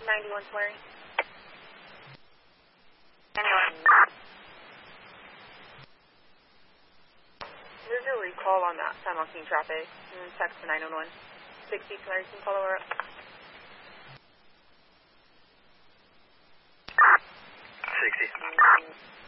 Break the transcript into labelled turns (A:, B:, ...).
A: 91 Flurry.
B: 91.
A: There's a recall on that San Joaquin traffic. Text to 911. 60 Flurry can follow her up.
C: 60.